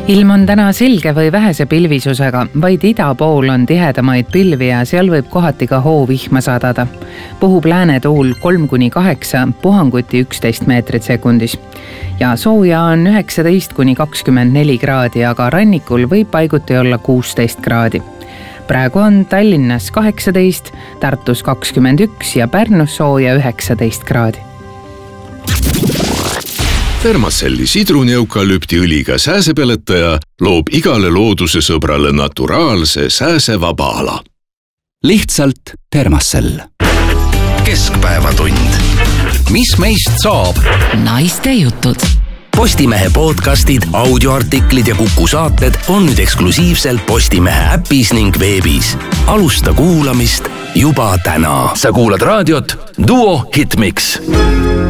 Ilm on täna selge või vähese pilvisusega, vaid ida pool on tihedamaid pilvi ja seal võib kohati ka hoovihma sadada. Puhub läänetuul 3-8, puhanguti 11 meetrit sekundis. Ja sooja on 19-24 kraadi, aga rannikul võib paiguti olla 16 kraadi. Praegu on Tallinnas 18, Tartus 21 ja Pärnus sooja 19 kraadi. Thermacelli sidrunieukalüptiõliga sääsepeletaja loob igale looduse sõbrale naturaalse sääsevaba ala. Lihtsalt Thermacell. Keskpäevatund. Mis meist saab? Naiste jutud. Postimehe podcastid, audioartiklid ja Kuku saated on nüüd eksklusiivselt Postimehe äpis ning veebis. Alusta kuulamist juba täna. Sa kuulad raadiot Duo Hitmix.